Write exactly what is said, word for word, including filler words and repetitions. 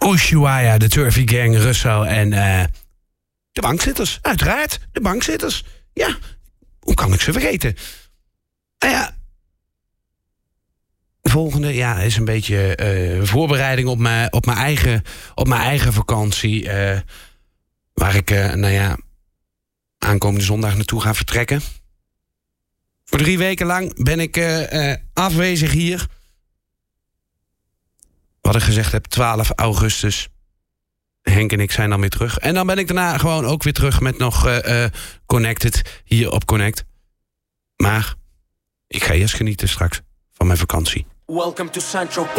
Ushuaia, de Turfy Gang, Russo en uh, de bankzitters. Uiteraard, de bankzitters. Ja, hoe kan ik ze vergeten? Nou ja, de volgende ja, is een beetje uh, voorbereiding op mijn, op mijn, eigen, op mijn eigen vakantie. Uh, waar ik, uh, nou ja, aankomende zondag naartoe ga vertrekken. Voor drie weken lang ben ik uh, uh, afwezig hier. Wat ik gezegd heb, twaalf augustus. Henk en ik zijn dan weer terug. En dan ben ik daarna gewoon ook weer terug met nog uh, uh, Connected hier op Connect. Maar ik ga eerst genieten straks van mijn vakantie. Welcome to Central